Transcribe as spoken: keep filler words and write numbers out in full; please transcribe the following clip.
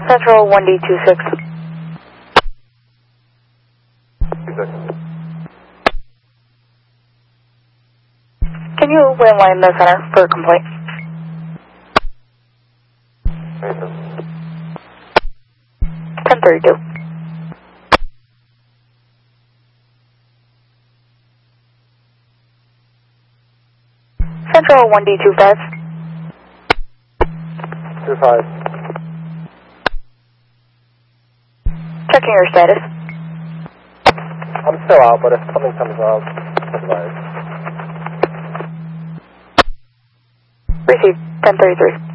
Central one D two six. Can you landline the center for a complaint? ten thirty-two. Central one D two five. two five. Checking your status. I'm still out, but if something comes up, advise. Received ten thirty-three.